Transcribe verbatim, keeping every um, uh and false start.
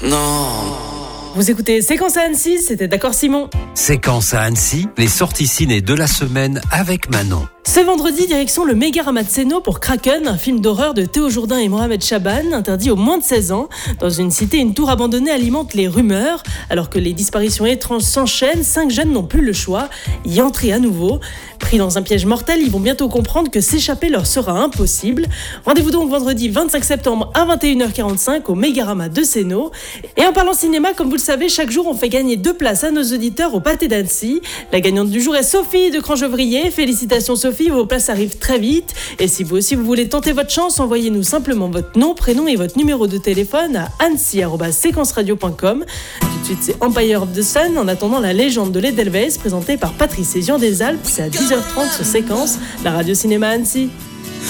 Non. Vous écoutez Séquence à Annecy, c'était D'accord Simon. Séquence à Annecy, les sorties ciné de la semaine avec Manon. Ce vendredi, direction le Mégarama de Sénaux pour Kraken, un film d'horreur de Théo Jourdain et Mohamed Chaban, interdit aux moins de seize ans. Dans une cité, une tour abandonnée alimente les rumeurs. Alors que les disparitions étranges s'enchaînent, cinq jeunes n'ont plus le choix, y entrer à nouveau. Pris dans un piège mortel, ils vont bientôt comprendre que s'échapper leur sera impossible. Rendez-vous donc vendredi vingt-cinq septembre à vingt et une heures quarante-cinq au Mégarama de Sénaux. Et en parlant cinéma, comme vous le savez, chaque jour on fait gagner deux places à nos auditeurs au Pâté d'Annecy. La gagnante du jour est Sophie de Crangevrier. Félicitations Sophie, vos places arrivent très vite. Et si vous aussi vous voulez tenter votre chance, envoyez-nous simplement votre nom, prénom et votre numéro de téléphone à annecy arobase séquence radio point com. Tout de suite, c'est Empire of the Sun. En attendant, la légende de l'Edelweiss, présentée par Patrice et Jean des Alpes. C'est à dix heures trente sur Séquence, la radio cinéma Annecy.